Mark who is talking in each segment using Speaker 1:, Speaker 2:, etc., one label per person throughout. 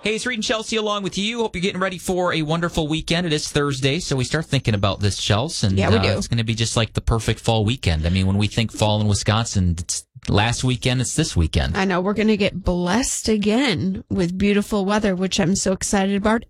Speaker 1: Hey, it's Reed and Chelsea along with you. Hope you're getting ready for a wonderful weekend. It is Thursday, so we start thinking about this, Chelsea. And,
Speaker 2: yeah, we do.
Speaker 1: It's going to be just like the perfect fall weekend. I mean, when we think fall in Wisconsin, it's last weekend, it's this weekend.
Speaker 2: I know. We're going to get blessed again with beautiful weather, which I'm so excited about.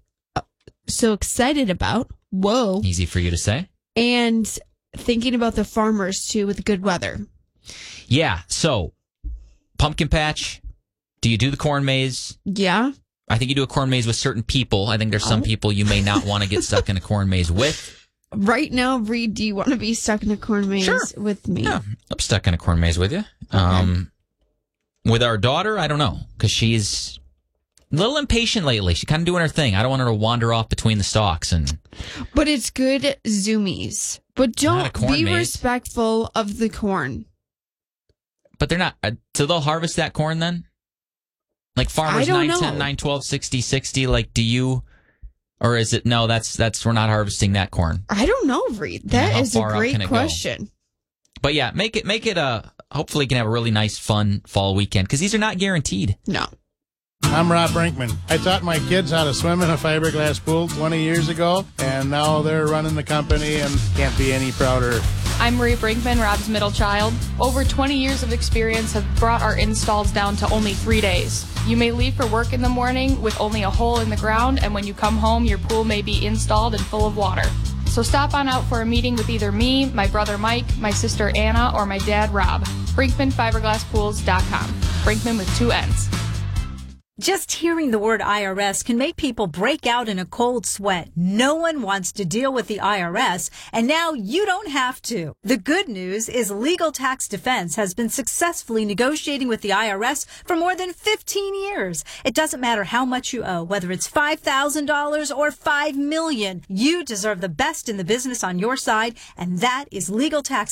Speaker 2: Whoa.
Speaker 1: Easy for you to say.
Speaker 2: And thinking about the farmers, too, with good weather.
Speaker 1: Yeah, so pumpkin patch. Do you do the corn maze?
Speaker 2: Yeah.
Speaker 1: I think you do a corn maze with certain people. I think there's some people you may not want to get stuck in a corn maze with.
Speaker 2: Right now, Reed, do you want to be stuck in a corn maze with me?
Speaker 1: Yeah, I'm stuck in a corn maze with you. Okay. With our daughter, I don't know, because she's a little impatient lately. She's kind of doing her thing. I don't want her to wander off between the stalks.
Speaker 2: But it's good zoomies. But don't be respectful of the corn.
Speaker 1: But they're not. So they'll harvest that corn then? Like farmers 910, 912, 60, 60, like do you, or is it, no, that's we're not harvesting that corn.
Speaker 2: I don't know, Reed. That is a great question.
Speaker 1: But yeah, make it hopefully you can have a really nice, fun fall weekend, because these are not guaranteed.
Speaker 2: No.
Speaker 3: I'm Rob Brinkman. I taught my kids how to swim in a fiberglass pool 20 years ago, and now they're running the company and can't be any prouder.
Speaker 4: I'm Marie Brinkman, Rob's middle child. Over 20 years of experience have brought our installs down to only 3 days. You may leave for work in the morning with only a hole in the ground, and when you come home, your pool may be installed and full of water. So stop on out for a meeting with either me, my brother Mike, my sister Anna, or my dad Rob. BrinkmanFiberglassPools.com. Brinkman with 2 N's.
Speaker 5: Just hearing the word IRS can make people break out in a cold sweat. No one wants to deal with the IRS, and now you don't have to. The good news is Legal Tax Defense has been successfully negotiating with the IRS for more than 15 years. It doesn't matter how much you owe, whether it's $5,000 or $5 million. You deserve the best in the business on your side, and that is Legal Tax